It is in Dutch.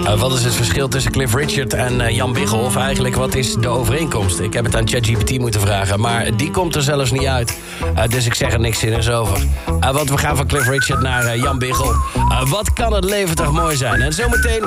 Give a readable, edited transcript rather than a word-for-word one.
Wat is het verschil tussen Cliff Richard en Jan Biggel? Of eigenlijk, wat is de overeenkomst? Ik heb het aan ChatGPT moeten vragen, maar die komt er zelfs niet uit. Dus ik zeg er niks zinnigs over. Want we gaan van Cliff Richard naar Jan Biggel. Wat kan het leven toch mooi zijn? En zometeen